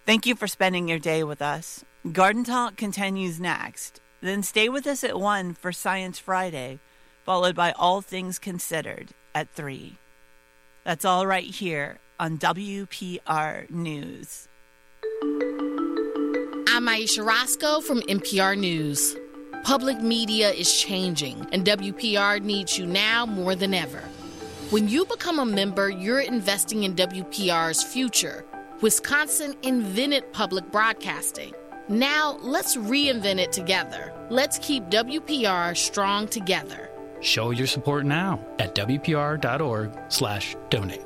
Thank you for spending your day with us. Garden Talk continues next. Then stay with us at 1 for Science Friday, followed by All Things Considered at 3. That's all right here on WPR News. I'm Aisha Roscoe from NPR News. Public media is changing, and WPR needs you now more than ever. When you become a member, you're investing in WPR's future. Wisconsin invented public broadcasting. Now, let's reinvent it together. Let's keep WPR strong together. Show your support now at WPR.org/donate.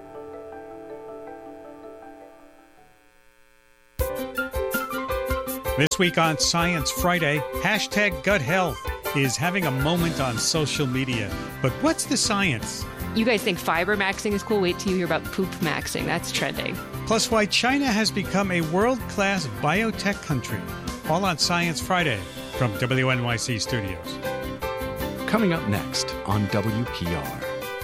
This week on Science Friday, #GutHealth is having a moment on social media. But what's the science? You guys think fiber maxing is cool? Wait till you hear about poop maxing. That's trending. Plus, why China has become a world-class biotech country. All on Science Friday from WNYC Studios. Coming up next on WPR.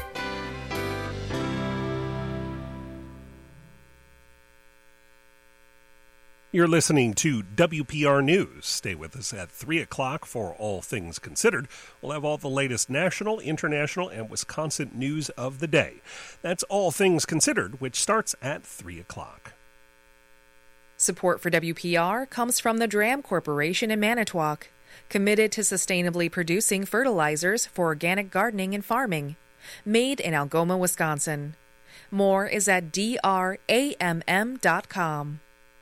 You're listening to WPR News. Stay with us at 3 o'clock for All Things Considered. We'll have all the latest national, international, and Wisconsin news of the day. That's All Things Considered, which starts at 3 o'clock. Support for WPR comes from the Dram Corporation in Manitowoc, committed to sustainably producing fertilizers for organic gardening and farming. Made in Algoma, Wisconsin. More is at dramm.com.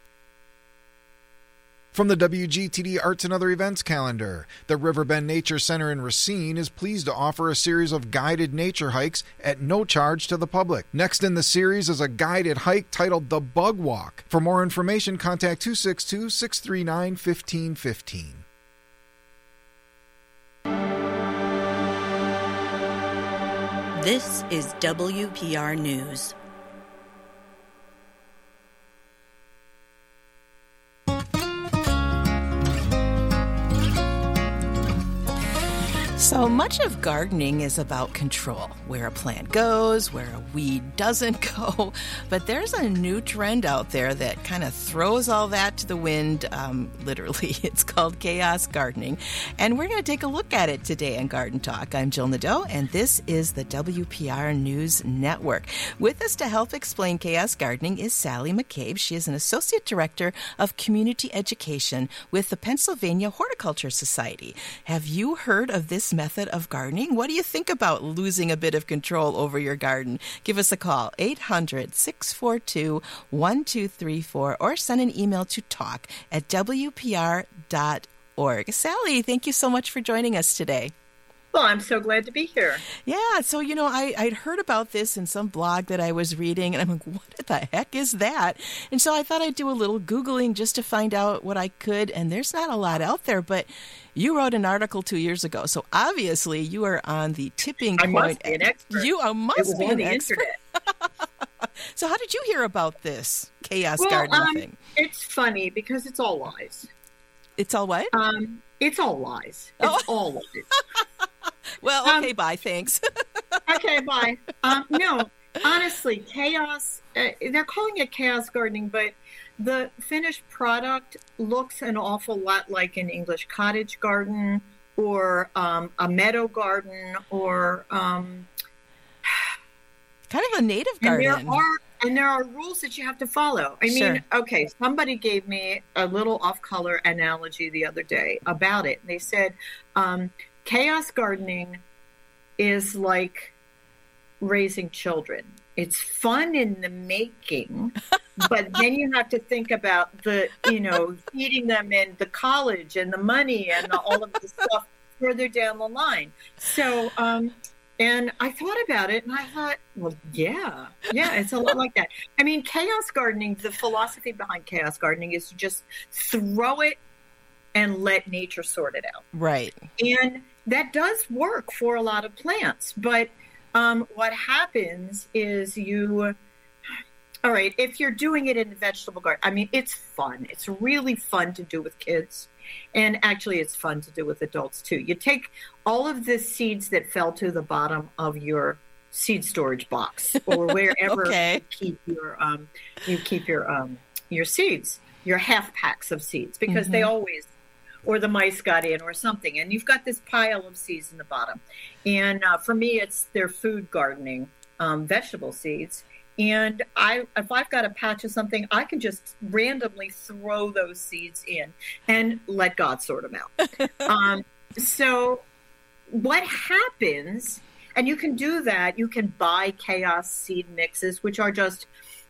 From the WGTD Arts and Other Events calendar, the Riverbend Nature Center in Racine is pleased to offer a series of guided nature hikes at no charge to the public. Next in the series is a guided hike titled The Bug Walk. For more information, contact 262-639-1515. This is WPR News. So much of gardening is about control, where a plant goes, where a weed doesn't go. But there's a new trend out there that kind of throws all that to the wind, literally. It's called chaos gardening. And we're going to take a look at it today on Garden Talk. I'm Jill Nadeau, and this is the WPR News Network. With us to help explain chaos gardening is Sally McCabe. She is an Associate Director of Community Education with the Pennsylvania Horticulture Society. Have you heard of this method of gardening? What do you think about losing a bit of control over your garden? Give us a call, 800-642-1234, or send an email to talk@wpr.org. Sally, thank you so much for joining us today. Well, I'm so glad to be here. Yeah, so, I'd heard about this in some blog that I was reading, and I'm like, what the heck is that? And so I thought I'd do a little Googling just to find out what I could, and there's not a lot out there, but you wrote an article 2 years ago, so obviously you are on the tipping point. I must be an expert. You must be an expert. Internet. So how did you hear about this chaos gardening thing? It's funny because it's all lies. It's all what? It's all lies. It's all lies. Well, okay, bye. Thanks. Okay, bye. No, honestly, chaos, they're calling it chaos gardening, but the finished product looks an awful lot like an English cottage garden or a meadow garden or kind of a native garden. And there are rules that you have to follow. I mean, okay, somebody gave me a little off-color analogy the other day about it. They said, chaos gardening is like raising children. It's fun in the making, but then you have to think about feeding them and the college and the money and all of the stuff further down the line. So, and I thought about it and I thought, well, yeah, it's a lot like that. I mean, chaos gardening, the philosophy behind chaos gardening is to just throw it and let nature sort it out. Right. And that does work for a lot of plants. But what happens is all right, if you're doing it in a vegetable garden, I mean, it's fun. It's really fun to do with kids. And actually, it's fun to do with adults, too. You take all of the seeds that fell to the bottom of your seed storage box or wherever you keep your your seeds, your half packs of seeds, because they always, or the mice got in or something. And you've got this pile of seeds in the bottom. And for me, it's their food gardening, vegetable seeds. And if I've got a patch of something, I can just randomly throw those seeds in and let God sort them out. So what happens, and you can do that, you can buy chaos seed mixes, which are just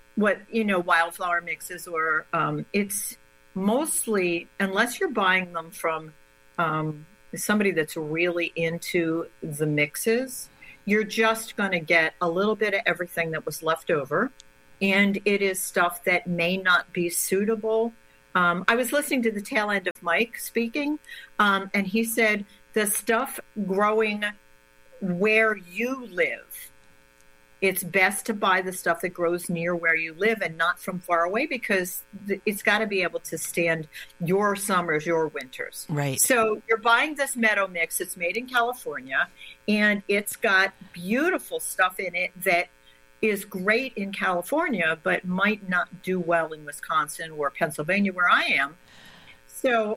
wildflower mixes, or it's mostly, unless you're buying them from somebody that's really into the mixes, you're just going to get a little bit of everything that was left over. And it is stuff that may not be suitable. I was listening to the tail end of Mike speaking, and he said the stuff growing where you live, it's best to buy the stuff that grows near where you live and not from far away, because it's got to be able to stand your summers, your winters. Right. So you're buying this meadow mix. It's made in California, and it's got beautiful stuff in it that is great in California, but might not do well in Wisconsin or Pennsylvania, where I am. So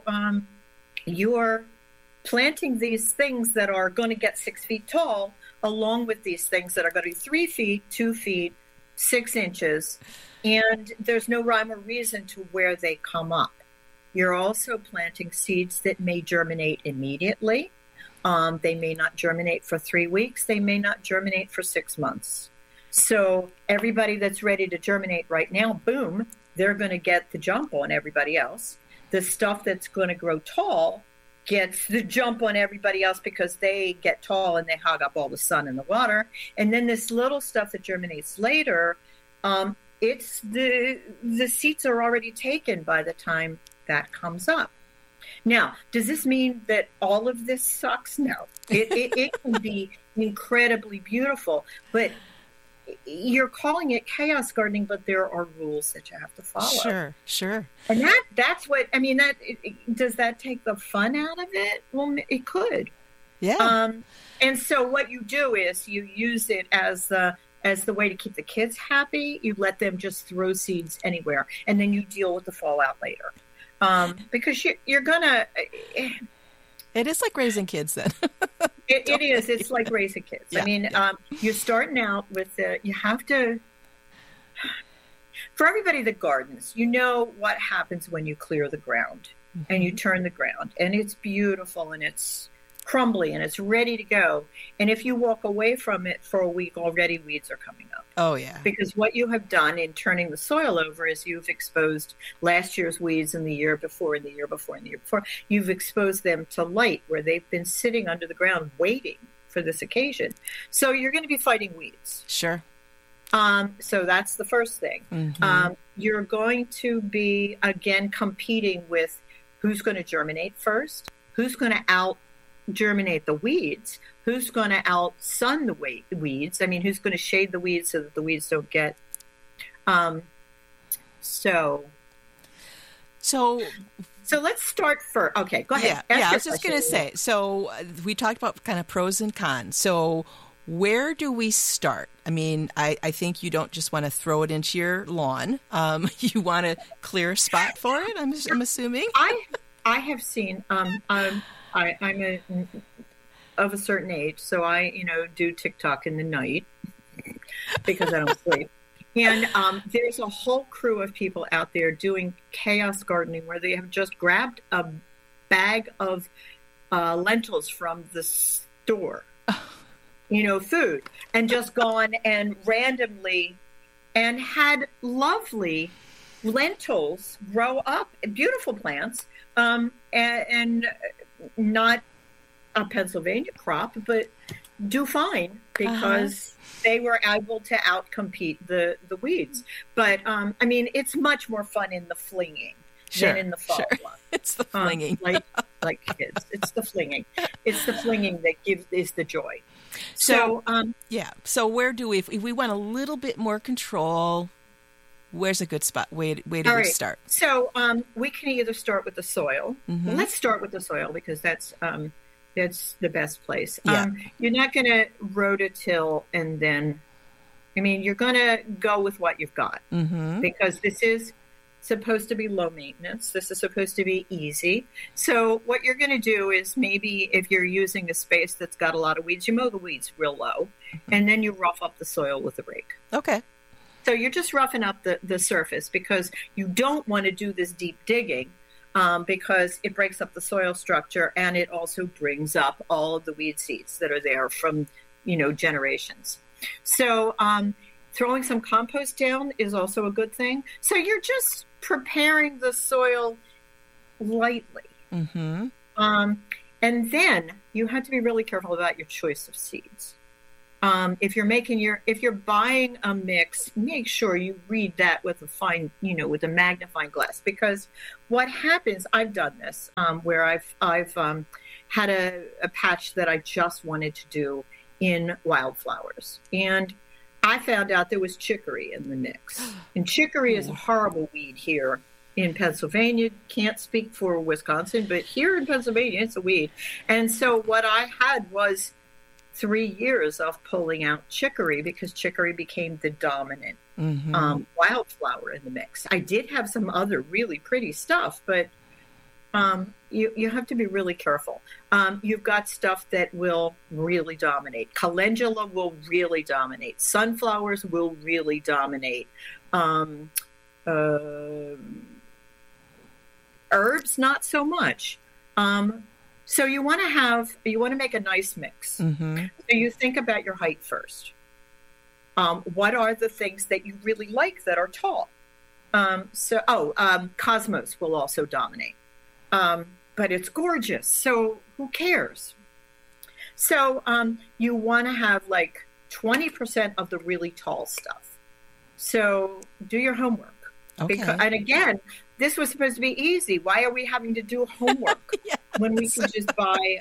you're planting these things that are going to get 6 feet tall, along with these things that are going to be 3 feet, 2 feet, 6 inches, and there's no rhyme or reason to where they come up. You're also planting seeds that may germinate immediately. They may not germinate for 3 weeks. They may not germinate for 6 months. So everybody that's ready to germinate right now, boom, they're going to get the jump on everybody else. The stuff that's going to grow tall gets the jump on everybody else because they get tall and they hog up all the sun and the water. And then this little stuff that germinates later, it's the seeds are already taken by the time that comes up. Now, does this mean that all of this sucks? No. It can be incredibly beautiful, but you're calling it chaos gardening, but there are rules that you have to follow. Sure. And that's what, I mean, does that take the fun out of it? Well, it could. Yeah. And so what you do is you use it as the way to keep the kids happy. You let them just throw seeds anywhere, and then you deal with the fallout later. Because you're gonna. It is like raising kids then. It is. It's like raising kids. Yeah, I mean, you're starting out with you have to. For everybody that gardens, you know what happens when you clear the ground and you turn the ground, and it's beautiful and it's crumbly and it's ready to go. And if you walk away from it for a week, already weeds are coming up. Oh, yeah. Because what you have done in turning the soil over is you've exposed last year's weeds and the year before and the year before and the year before. You've exposed them to light where they've been sitting under the ground waiting for this occasion. So you're going to be fighting weeds. Sure. So that's the first thing. Mm-hmm. You're going to be, again, competing with who's going to germinate first, who's going to out-germinate the weeds, who's going to out-sun the weeds. I mean, who's going to shade the weeds so that the weeds don't get... So let's start first. Okay, go ahead. Yeah, I was just going to say, so we talked about kind of pros and cons. So where do we start? I mean, I think you don't just want to throw it into your lawn. You want to clear a spot for it, I'm assuming? I have seen... I'm of a certain age, so I, do TikTok in the night because I don't sleep. And there's a whole crew of people out there doing chaos gardening where they have just grabbed a bag of lentils from the store, food, and just gone and randomly and had lovely lentils grow up, beautiful plants, and not a Pennsylvania crop, but do fine because they were able to outcompete the weeds. But, I mean, it's much more fun in the flinging than in the follow-up. Sure. It's the flinging. Like kids. It's the flinging. It's the flinging that is the joy. So So where do we, if we want a little bit more control, where's a good spot? Where do we start? So we can either start with the soil. Mm-hmm. Let's start with the soil because that's the best place. Yeah. You're not going to rototill and then, you're going to go with what you've got because this is supposed to be low maintenance. This is supposed to be easy. So what you're going to do is maybe if you're using a space that's got a lot of weeds, you mow the weeds real low, and then you rough up the soil with a rake. Okay. So you're just roughing up the surface because you don't want to do this deep digging because it breaks up the soil structure and it also brings up all of the weed seeds that are there from, generations. So throwing some compost down is also a good thing. So you're just preparing the soil lightly. Mm-hmm. And then you have to be really careful about your choice of seeds. If you're buying a mix, make sure you read that with a fine, with a magnifying glass, because what happens, I've done this, where I've had a patch that I just wanted to do in wildflowers. And I found out there was chicory in the mix. And chicory is a horrible weed here in Pennsylvania. Can't speak for Wisconsin, but here in Pennsylvania, it's a weed. And so what I had was 3 years of pulling out chicory because chicory became the dominant wildflower in the mix. I did have some other really pretty stuff, but you have to be really careful. You've got stuff that will really dominate. Calendula will really dominate. Sunflowers will really dominate. Herbs, not so much. So you want to make a nice mix. Mm-hmm. So you think about your height first. What are the things that you really like that are tall? Cosmos will also dominate. But it's gorgeous. So who cares? So you want to have like 20% of the really tall stuff. So do your homework. Okay. And again, this was supposed to be easy. Why are we having to do homework when we can just buy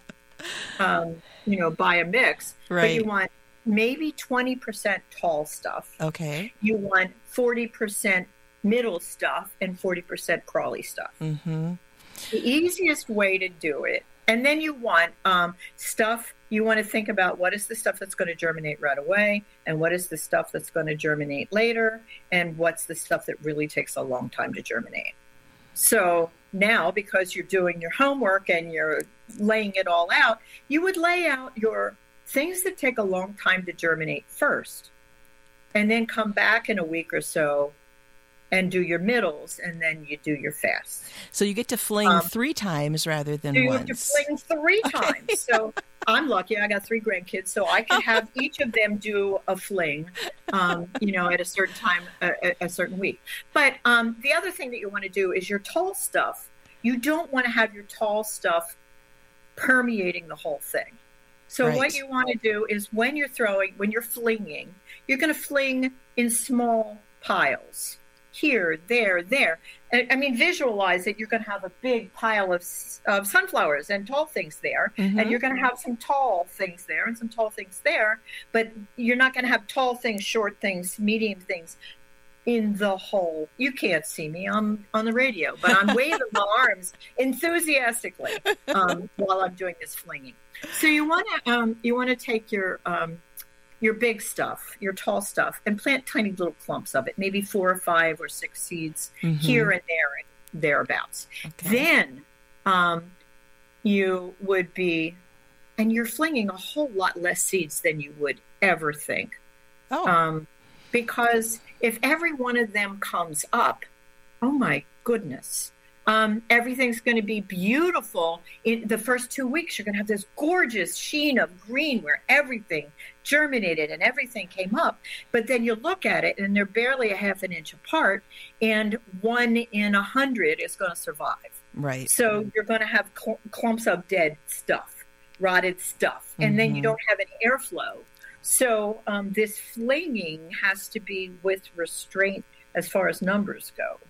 a mix? Right. But you want maybe 20% tall stuff. Okay. You want 40% middle stuff and 40% crawly stuff. Mm-hmm. The easiest way to do it. And then you want stuff, you want to think about what is the stuff that's going to germinate right away, and what is the stuff that's going to germinate later, and what's the stuff that really takes a long time to germinate. So now, because you're doing your homework and you're laying it all out, you would lay out your things that take a long time to germinate first, and then come back in a week or so and do your middles, and then you do your fast. So you get to fling 3 times rather than once. You have to fling 3 times. So I'm lucky. I got 3 grandkids, so I can have each of them do a fling, at a certain time, a certain week. But the other thing that you want to do is your tall stuff. You don't want to have your tall stuff permeating the whole thing. So what you want to do is when you're flinging, you're going to fling in small piles. Here, there. I mean, visualize it. You're going to have a big pile of sunflowers and tall things there, and you're going to have some tall things there and some tall things there, but you're not going to have tall things, short things, medium things in the whole. You can't see me on the radio, but I'm waving my arms enthusiastically while I'm doing this flinging. So you want to take your big stuff, your tall stuff, and plant tiny little clumps of it, maybe 4 or 5 or 6 seeds here and there and thereabouts. Okay. Then you would be, and you're flinging a whole lot less seeds than you would ever think. Because if every one of them comes up, oh my goodness, everything's going to be beautiful. In the first 2 weeks, you're going to have this gorgeous sheen of green where everything germinated and everything came up. But then you look at it, and they're barely a half an inch apart, and 1 in 100 is going to survive. Right. So you're going to have clumps of dead stuff, rotted stuff, and then you don't have any airflow. So this flinging has to be with restraint as far as numbers go.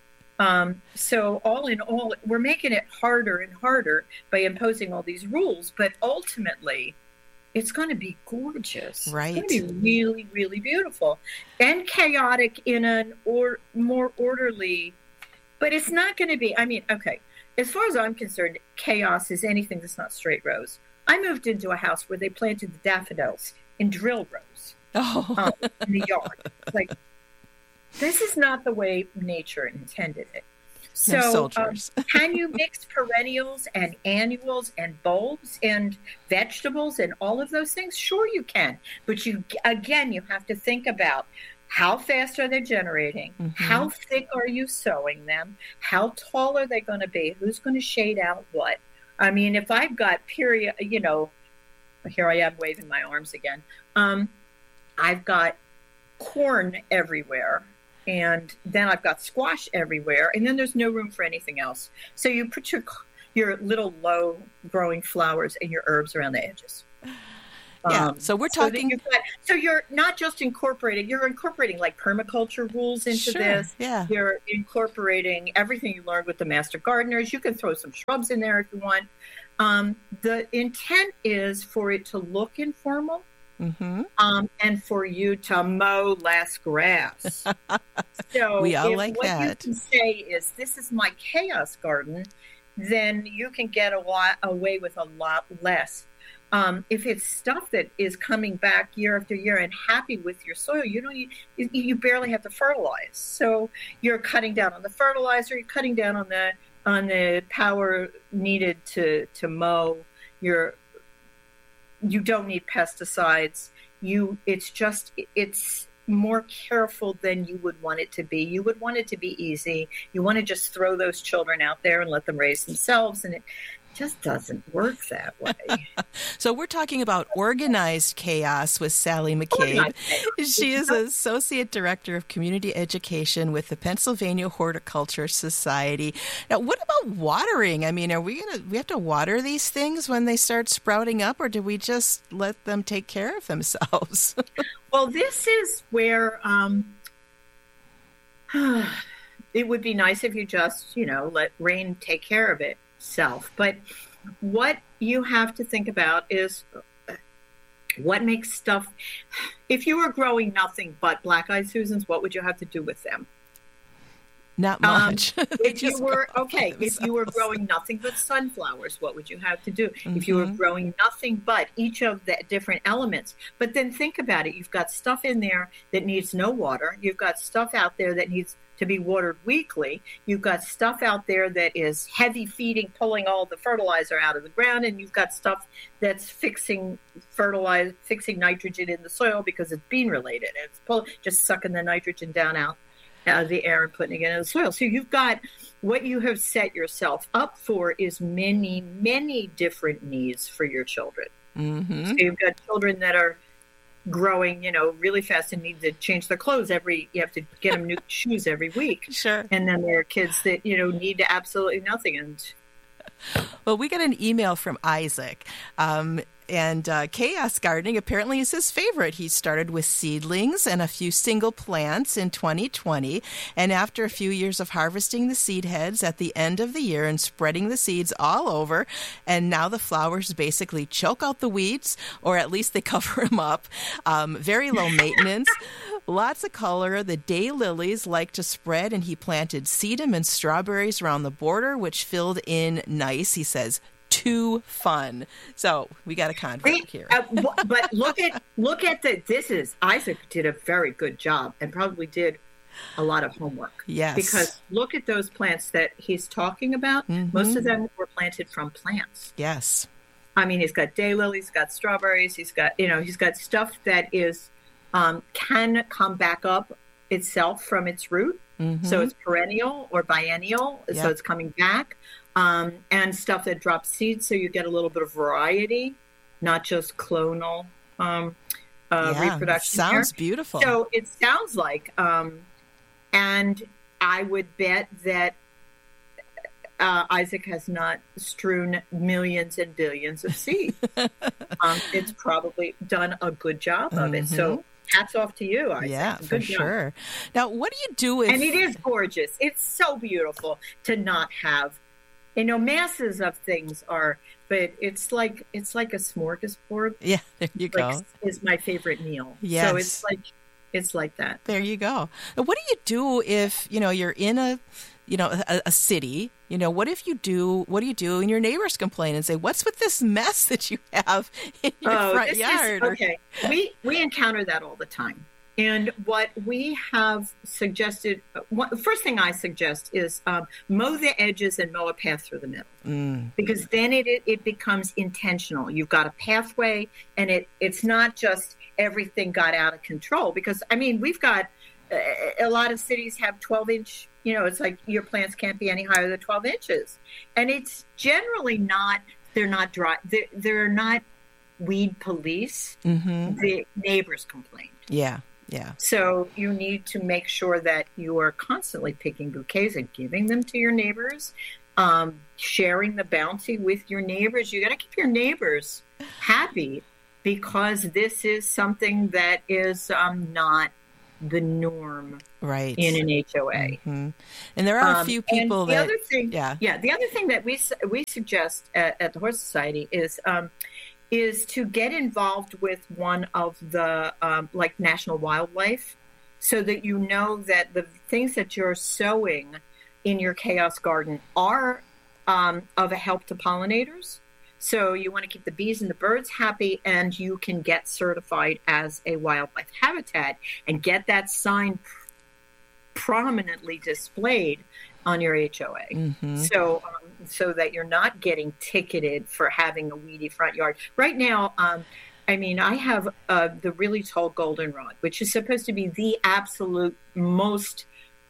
So all in all, we're making it harder and harder by imposing all these rules, but ultimately it's going to be gorgeous. Right. It's going to be really, really beautiful and chaotic in an more orderly, but it's not going to be, as far as I'm concerned, chaos is anything that's not straight rows. I moved into a house where they planted the daffodils in drill rows in the yard. this is not the way nature intended it. No So soldiers. can you mix perennials and annuals and bulbs and vegetables and all of those things? Sure you can. But you have to think about how fast are they generating? How thick are you sowing them? How tall are they going to be? Who's going to shade out what? I mean, if I've got here I am waving my arms again. I've got corn everywhere. And then I've got squash everywhere, and then there's no room for anything else. So you put your little low-growing flowers and your herbs around the edges. Yeah, so we're talking... So you're not just incorporating, you're incorporating like permaculture rules into this. Yeah. You're incorporating everything you learned with the master gardeners. You can throw some shrubs in there if you want. The intent is for it to look informal. And for you to mow less grass. So we all like what that. You can say is, this is my chaos garden, then you can get away with a lot less. If it's stuff that is coming back year after year and happy with your soil, you barely have to fertilize. So you're cutting down on the fertilizer, you're cutting down on the power needed to mow. You don't need pesticides. It's more careful than you would want it to be. You would want it to be easy. You want to just throw those children out there and let them raise themselves, and it just doesn't work that way. So we're talking about organized chaos with Sally McCabe. She is Associate Director of Community Education with the Pennsylvania Horticulture Society. Now, what about watering? I mean, we have to water these things when they start sprouting up, or do we just let them take care of themselves? Well, this is where it would be nice if you just, let rain take care of itself. But what you have to think about is what makes stuff. If you were growing nothing but black-eyed Susans, what would you have to do with them? Not much. If you were growing nothing but sunflowers, what would you have to do? If you were growing nothing but each of the different elements. But then think about it. You've got stuff in there that needs no water. You've got stuff out there that needs to be watered weekly. You've got stuff out there that is heavy feeding, pulling all the fertilizer out of the ground, and you've got stuff that's fixing nitrogen in the soil because it's bean related. It's just sucking the nitrogen down out of the air and putting it in the soil. So you've got what you have set yourself up for is many, many different needs for your children. So you've got children that are growing, really fast and need to change their clothes you have to get them new shoes every week. Sure. And then there are kids that, need absolutely nothing. Well, we got an email from Isaac. And chaos gardening apparently is his favorite. He started with seedlings and a few single plants in 2020. And after a few years of harvesting the seed heads at the end of the year and spreading the seeds all over, and now the flowers basically choke out the weeds, or at least they cover them up. Very low maintenance. Lots of color. The daylilies like to spread, and he planted sedum and strawberries around the border, which filled in nice. He says, too fun. So we got a conflict here. But look at Isaac did a very good job and probably did a lot of homework. Yes. Because look at those plants that he's talking about. Most of them were planted from plants. Yes. I mean, he's got daylilies, he's got strawberries, he's got stuff that is can come back up itself from its root. So it's perennial or biennial. Yep. So it's coming back. And stuff that drops seeds, so you get a little bit of variety, not just clonal reproduction. Sounds beautiful. So it sounds like, and I would bet that Isaac has not strewn millions and billions of seeds. It's probably done a good job of it. So hats off to you, Isaac. Yeah, for sure. Now, what do you do if... And it is gorgeous. It's so beautiful to not have... masses of things are, but it's like a smorgasbord. Yeah, there you go. Is my favorite meal. Yes. So it's like that. There you go. Now, what do you do if, you're in a city, what do you do and your neighbors complain and say, what's with this mess that you have in your front yard? Okay. We encounter that all the time. And what we have suggested, the first thing I suggest is mow the edges and mow a path through the middle, because then it becomes intentional. You've got a pathway, and it's not just everything got out of control. Because, I mean, we've got a lot of cities have 12-inch, it's like your plants can't be any higher than 12 inches. And it's generally not, they're not dry, they're not weed police. The neighbors complain. Yeah. So you need to make sure that you are constantly picking bouquets and giving them to your neighbors, sharing the bounty with your neighbors. You got to keep your neighbors happy, because this is something that is not the norm in an HOA. And there are a few people the other thing that we suggest at the Horse Society is to get involved with one of the like National Wildlife, so that you know that the things that you're sowing in your chaos garden are of a help to pollinators. So you want to keep the bees and the birds happy, and you can get certified as a wildlife habitat and get that sign prominently displayed on your HOA. So that you're not getting ticketed for having a weedy front yard. Right now, I have the really tall goldenrod, which is supposed to be the absolute most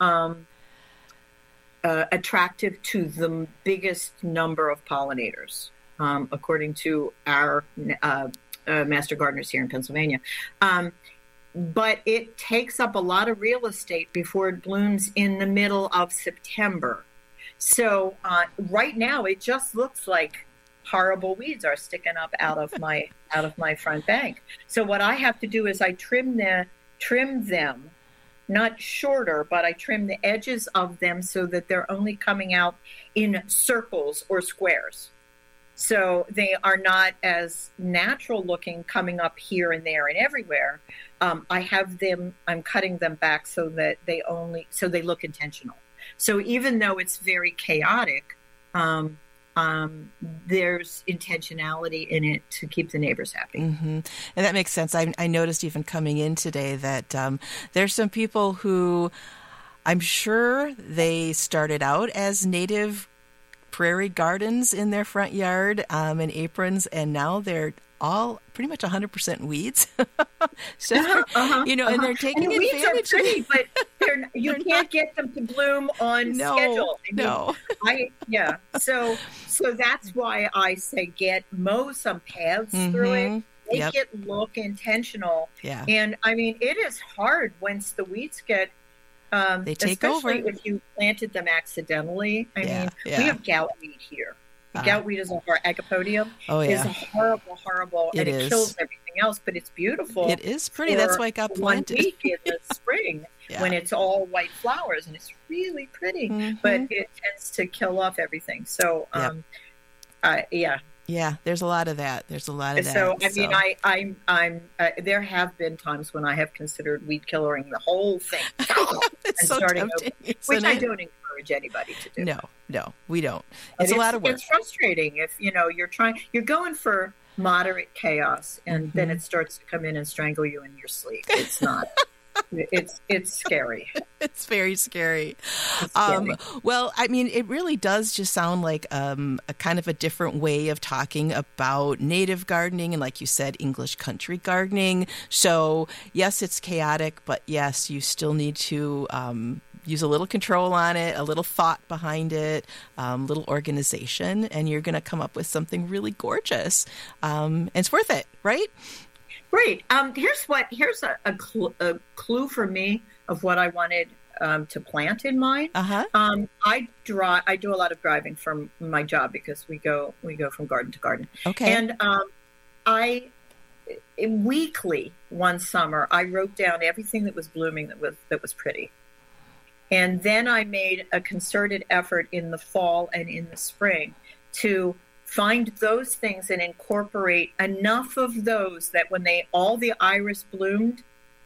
attractive to the biggest number of pollinators, according to our master gardeners here in Pennsylvania. But it takes up a lot of real estate before it blooms in the middle of September. So right now, it just looks like horrible weeds are sticking up out of my front bank. So what I have to do is I trim them, not shorter, but I trim the edges of them so that they're only coming out in circles or squares. So they are not as natural looking, coming up here and there and everywhere. I'm cutting them back so that they look intentional. So even though it's very chaotic, there's intentionality in it to keep the neighbors happy. And that makes sense. I noticed even coming in today that there's some people who I'm sure they started out as native prairie gardens in their front yard and aprons, and now they're all pretty much 100% weeds. So, and they're taking and advantage. Weeds are pretty, but you can't get them to bloom on schedule. So that's why I say mow some paths through it. Make it look intentional. And it is hard once the weeds get they take over. Especially if you planted them accidentally. We have goutweed here. Goutweed is our Agapodium. It's a horrible, and it kills everything else, but it's beautiful. It is pretty. That's why it got planted. 1 week in the spring when it's all white flowers, and it's really pretty, but it tends to kill off everything. So, there's a lot of that. So, I'm there have been times when I have considered weed killering the whole thing. It's so tempting, which I don't encourage anybody to do. No, we don't. It's a lot of work. It's frustrating if you're going for moderate chaos, and then it starts to come in and strangle you in your sleep. It's not. It's scary. It's very scary. Well, it really does just sound like a kind of a different way of talking about native gardening and, like you said, English country gardening. So, yes, it's chaotic, but yes, you still need to use a little control on it, a little thought behind it, little organization, and you're going to come up with something really gorgeous. And it's worth it, right? Great. Here's a clue for me of what I wanted to plant in mine. I do a lot of driving from my job because we go from garden to garden. Okay. And weekly one summer I wrote down everything that was blooming that was pretty. And then I made a concerted effort in the fall and in the spring to find those things and incorporate enough of those that when all the iris bloomed,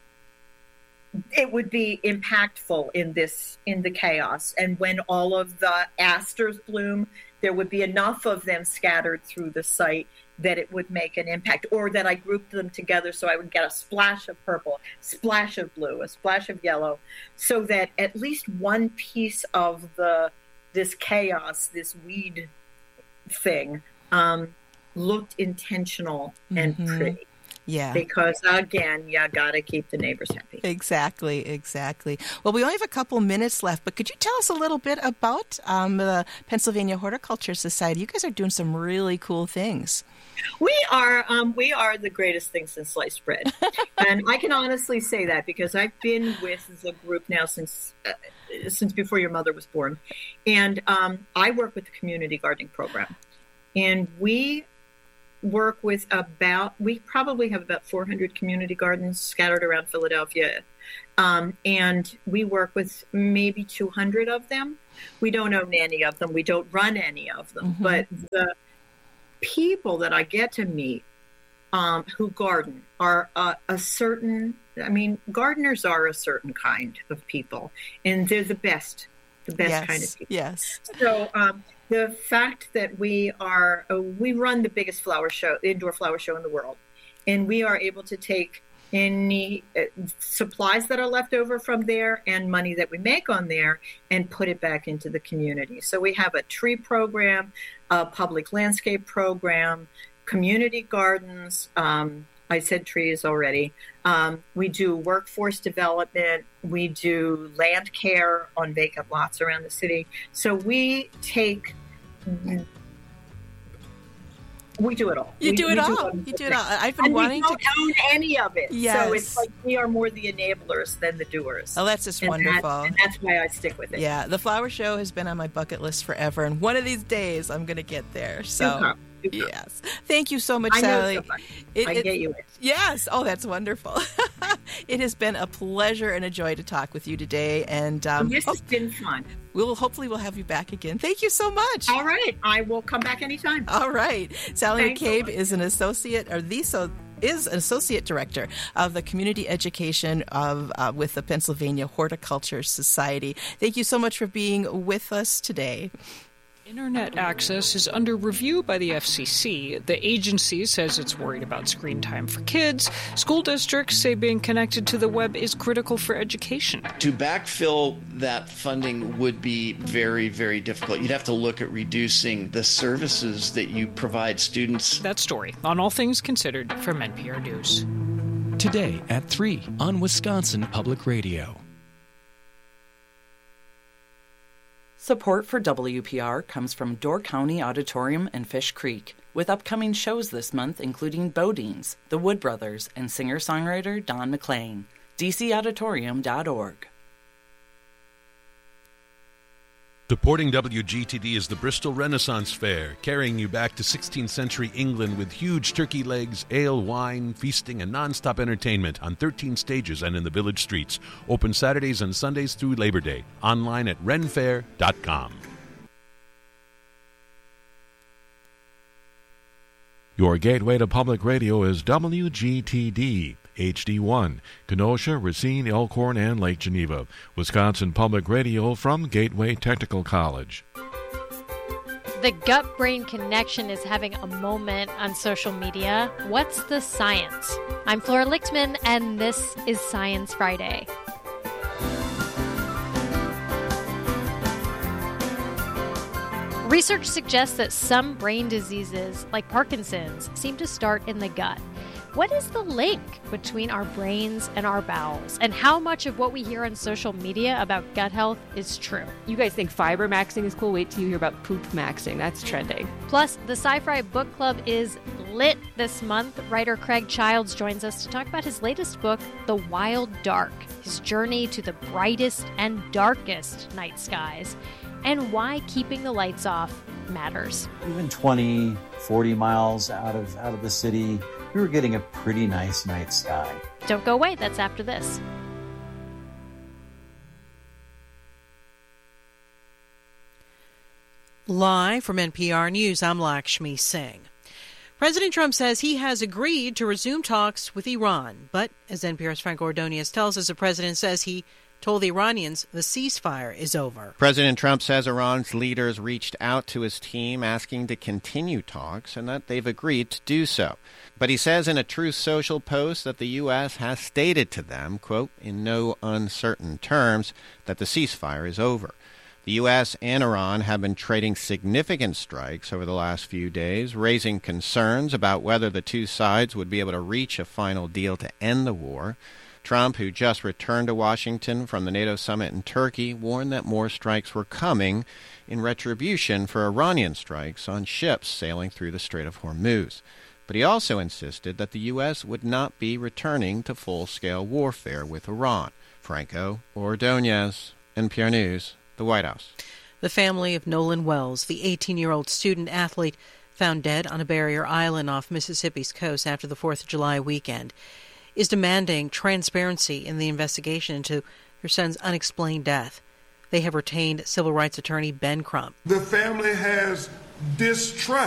it would be impactful in the chaos. And when all of the asters bloom, there would be enough of them scattered through the site that it would make an impact, or that I grouped them together so I would get a splash of purple, splash of blue, a splash of yellow, so that at least one piece of this chaos, this weed thing, looked intentional and pretty. Yeah. Because, again, you got to keep the neighbors happy. Exactly. Well, we only have a couple minutes left, but could you tell us a little bit about the Pennsylvania Horticulture Society? You guys are doing some really cool things. We are the greatest thing since sliced bread. And I can honestly say that because I've been with the group now since before your mother was born. And I work with the community gardening program. And we work with we probably have about 400 community gardens scattered around Philadelphia. And we work with maybe 200 of them. We don't own any of them. We don't run any of them. But the people that I get to meet who garden are gardeners are a certain kind of people. And they're the best kind of people. Yes. So, the fact that we run the biggest indoor flower show in the world, and we are able to take any supplies that are left over from there and money that we make on there and put it back into the community. So we have a tree program, a public landscape program, community gardens. I said trees already. We do workforce development. We do land care on vacant lots around the city. So we do it all. You do it all. I've been wanting to own any of it. Yes. So it's like we are more the enablers than the doers. Oh, that's just wonderful. And that's why I stick with it. Yeah, the flower show has been on my bucket list forever, and one of these days I'm going to get there. So. Yes. Thank you so much, Sally. I get you it. Yes. Oh, that's wonderful. It has been a pleasure and a joy to talk with you today. And this has been fun. We'll have you back again. Thank you so much. All right. I will come back anytime. All right. Sally McCabe is an associate director of the community education with the Pennsylvania Horticulture Society. Thank you so much for being with us today. Internet access is under review by the FCC. The agency says it's worried about screen time for kids. School districts say being connected to the web is critical for education. To backfill that funding would be very, very difficult. You'd have to look at reducing the services that you provide students. That story on All Things Considered from NPR News. Today at 3 on Wisconsin Public Radio. Support for WPR comes from Door County Auditorium and Fish Creek, with upcoming shows this month including Bodines, the Wood Brothers, and singer-songwriter Don McLean. dcauditorium.org. Supporting WGTD is the Bristol Renaissance Fair, carrying you back to 16th century England with huge turkey legs, ale, wine, feasting, and non-stop entertainment on 13 stages and in the village streets. Open Saturdays and Sundays through Labor Day. Online at renfair.com. Your gateway to public radio is WGTD. HD1, Kenosha, Racine, Elkhorn, and Lake Geneva. Wisconsin Public Radio from Gateway Technical College. The gut-brain connection is having a moment on social media. What's the science? I'm Flora Lichtman, and this is Science Friday. Research suggests that some brain diseases, like Parkinson's, seem to start in the gut. What is the link between our brains and our bowels? And how much of what we hear on social media about gut health is true? You guys think fiber maxing is cool? Wait till you hear about poop maxing. That's trending. Plus, the Sci-Fi Book Club is lit this month. Writer Craig Childs joins us to talk about his latest book, The Wild Dark, his journey to the brightest and darkest night skies, and why keeping the lights off matters. Even 20, 40 miles out of the city, we were getting a pretty nice night sky. Don't go away. That's after this. Live from NPR News, I'm Lakshmi Singh. President Trump says he has agreed to resume talks with Iran. But as NPR's Frank Ordonez tells us, the president says he told the Iranians the ceasefire is over. President Trump says Iran's leaders reached out to his team asking to continue talks and that they've agreed to do so. But he says in a Truth Social post that the U.S. has stated to them, quote, in no uncertain terms, that the ceasefire is over. The U.S. and Iran have been trading significant strikes over the last few days, raising concerns about whether the two sides would be able to reach a final deal to end the war. Trump, who just returned to Washington from the NATO summit in Turkey, warned that more strikes were coming in retribution for Iranian strikes on ships sailing through the Strait of Hormuz. But he also insisted that the U.S. would not be returning to full-scale warfare with Iran. Franco Ordonez, NPR News, the White House. The family of Nolan Wells, the 18-year-old student-athlete found dead on a barrier island off Mississippi's coast after the 4th of July weekend, is demanding transparency in the investigation into their son's unexplained death. They have retained civil rights attorney Ben Crump. The family has distrust